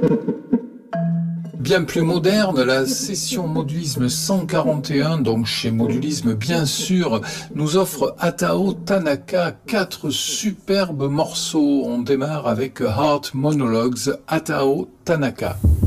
Bien plus moderne, la session Modulisme 141, donc chez Modulisme bien sûr, nous offre Hatao Tanaka 4 superbes morceaux. On démarre avec Heart Monologues, Hatao Tanaka.